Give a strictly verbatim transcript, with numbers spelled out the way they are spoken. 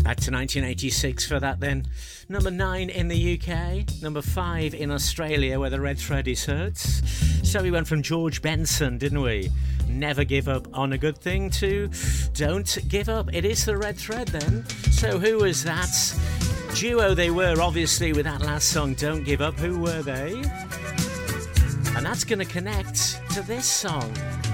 Back to nineteen eighty-six for that then. Number nine in the U K, number five in Australia where the red thread is heard. So we went from George Benson, didn't we? Never give up on a good thing to don't give up. It is the red thread then. So who was that? Duo they were obviously with that last song, Don't Give Up. Who were they? And that's going to connect to this song.